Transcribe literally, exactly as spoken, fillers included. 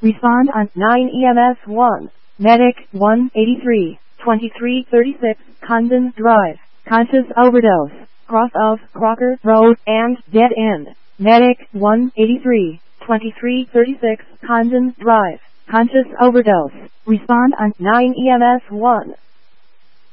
Respond on nine E M S one. Medic one eighty-three, twenty-three thirty-six, Condon Drive. Conscious overdose. Cross of Crocker Road and dead end. Medic one eighty-three, twenty-three thirty-six, Condon Drive. Conscious overdose. Respond on nine E M S one.